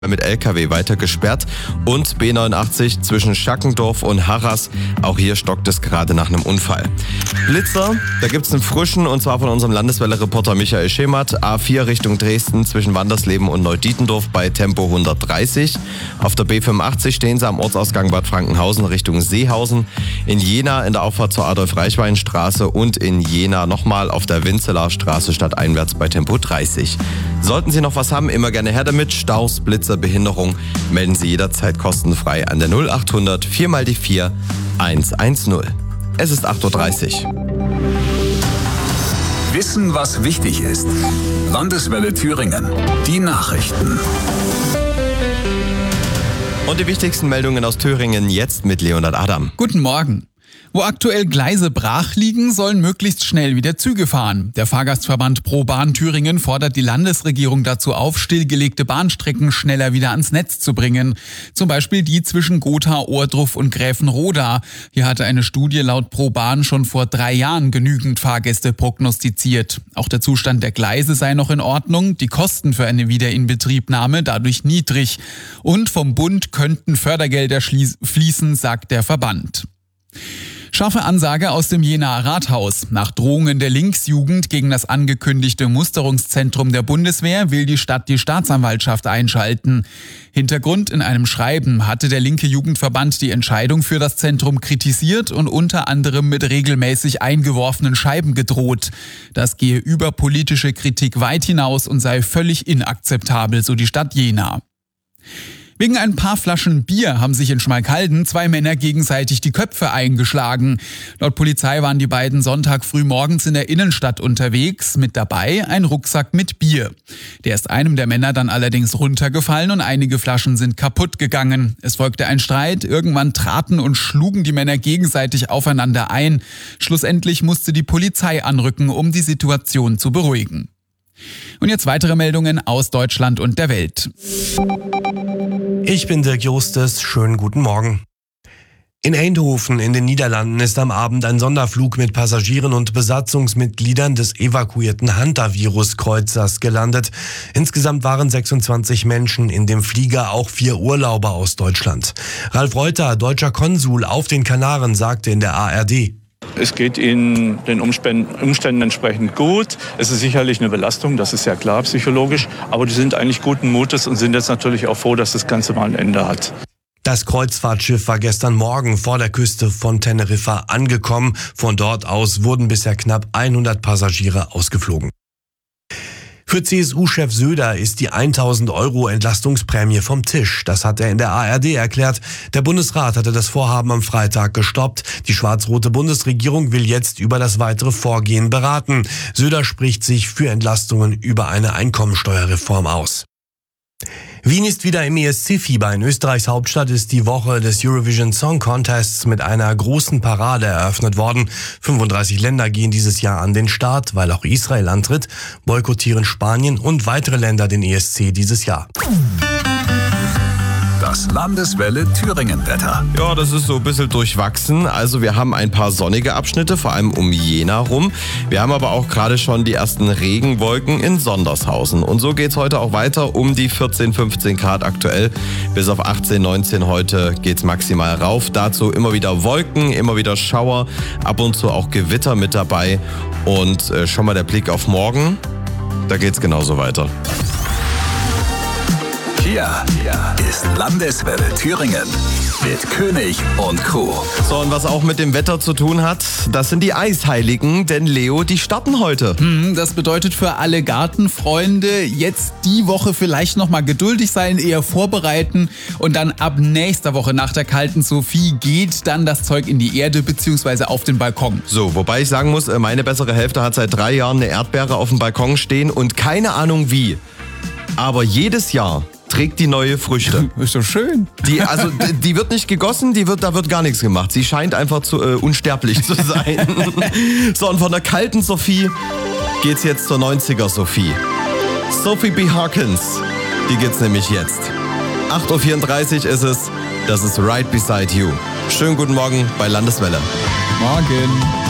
mit LKW weiter gesperrt und B89 zwischen Schackendorf und Harras. Auch hier stockt es gerade nach einem Unfall. Blitzer, da gibt es einen frischen und zwar von unserem Landeswelle-Reporter Michael Schemert. A4 Richtung Dresden zwischen Wandersleben und Neudietendorf bei Tempo 130. Auf der B85 stehen sie am Ortsausgang Bad Frankenhausen Richtung Seehausen. In Jena in der Auffahrt zur Adolf-Reichwein-Straße und in Jena nochmal auf der Winzelaar Straße stadteinwärts bei Tempo 30. Sollten Sie noch was haben, immer gerne her damit. Staus, Blitzer, Behinderung, melden Sie jederzeit kostenfrei an der 0800 4x4 110. Es ist 8.30 Uhr. Wissen, was wichtig ist. Landeswelle Thüringen. Die Nachrichten. Und die wichtigsten Meldungen aus Thüringen jetzt mit Leonhard Adam. Guten Morgen. Wo aktuell Gleise brach liegen, sollen möglichst schnell wieder Züge fahren. Der Fahrgastverband Pro Bahn Thüringen fordert die Landesregierung dazu auf, stillgelegte Bahnstrecken schneller wieder ans Netz zu bringen. Zum Beispiel die zwischen Gotha, Ohrdruf und Gräfenroda. Hier hatte eine Studie laut Pro Bahn schon vor 3 Jahren genügend Fahrgäste prognostiziert. Auch der Zustand der Gleise sei noch in Ordnung, die Kosten für eine Wiederinbetriebnahme dadurch niedrig. Und vom Bund könnten Fördergelder fließen, sagt der Verband. Scharfe Ansage aus dem Jenaer Rathaus. Nach Drohungen der Linksjugend gegen das angekündigte Musterungszentrum der Bundeswehr will die Stadt die Staatsanwaltschaft einschalten. Hintergrund: in einem Schreiben hatte der linke Jugendverband die Entscheidung für das Zentrum kritisiert und unter anderem mit regelmäßig eingeworfenen Scheiben gedroht. Das gehe über politische Kritik weit hinaus und sei völlig inakzeptabel, so die Stadt Jena. Wegen ein paar Flaschen Bier haben sich in Schmalkalden 2 Männer gegenseitig die Köpfe eingeschlagen. Laut Polizei waren die beiden Sonntag früh morgens in der Innenstadt unterwegs, mit dabei ein Rucksack mit Bier. Der ist einem der Männer dann allerdings runtergefallen und einige Flaschen sind kaputt gegangen. Es folgte ein Streit, irgendwann traten und schlugen die Männer gegenseitig aufeinander ein. Schlussendlich musste die Polizei anrücken, um die Situation zu beruhigen. Und jetzt weitere Meldungen aus Deutschland und der Welt. Ich bin Dirk Justus, schönen guten Morgen. In Eindhoven in den Niederlanden ist am Abend ein Sonderflug mit Passagieren und Besatzungsmitgliedern des evakuierten Hantavirus-Kreuzers gelandet. Insgesamt waren 26 Menschen in dem Flieger, auch 4 Urlauber aus Deutschland. Ralf Reuter, deutscher Konsul auf den Kanaren, sagte in der ARD: Es geht Ihnen den Umständen entsprechend gut. Es ist sicherlich eine Belastung, das ist ja klar psychologisch. Aber die sind eigentlich guten Mutes und sind jetzt natürlich auch froh, dass das Ganze mal ein Ende hat. Das Kreuzfahrtschiff war gestern Morgen vor der Küste von Teneriffa angekommen. Von dort aus wurden bisher knapp 100 Passagiere ausgeflogen. Für CSU-Chef Söder ist die 1.000 € Entlastungsprämie vom Tisch. Das hat er in der ARD erklärt. Der Bundesrat hatte das Vorhaben am Freitag gestoppt. Die schwarz-rote Bundesregierung will jetzt über das weitere Vorgehen beraten. Söder spricht sich für Entlastungen über eine Einkommensteuerreform aus. Wien ist wieder im ESC-Fieber. In Österreichs Hauptstadt ist die Woche des Eurovision Song Contests mit einer großen Parade eröffnet worden. 35 Länder gehen dieses Jahr an den Start, weil auch Israel antritt, boykottieren Spanien und weitere Länder den ESC dieses Jahr. Das Landeswelle Thüringen-Wetter. Ja, das ist so ein bisschen durchwachsen. Also wir haben ein paar sonnige Abschnitte, vor allem um Jena rum. Wir haben aber auch gerade schon die ersten Regenwolken in Sondershausen. Und so geht's heute auch weiter, um die 14, 15 Grad aktuell. Bis auf 18, 19 heute geht's maximal rauf. Dazu immer wieder Wolken, immer wieder Schauer, ab und zu auch Gewitter mit dabei. Und schon mal der Blick auf morgen, da geht's genauso weiter. Hier ist Landeswelle Thüringen mit König und Crew. So, und was auch mit dem Wetter zu tun hat, das sind die Eisheiligen, denn Leo, die starten heute. Das bedeutet für alle Gartenfreunde jetzt die Woche vielleicht nochmal geduldig sein, eher vorbereiten und dann ab nächster Woche nach der kalten Sophie geht dann das Zeug in die Erde bzw. auf den Balkon. So, wobei ich sagen muss, meine bessere Hälfte hat seit 3 Jahren eine Erdbeere auf dem Balkon stehen und keine Ahnung wie, aber jedes Jahr trägt die neue Früchte. Ist doch schön. Die wird nicht gegossen, da wird gar nichts gemacht. Sie scheint einfach unsterblich zu sein. So, und von der kalten Sophie geht's jetzt zur 90er Sophie. Sophie B. Harkins, die geht's nämlich jetzt. 8.34 Uhr ist es, das ist Right Beside You. Schönen guten Morgen bei Landeswelle. Morgen.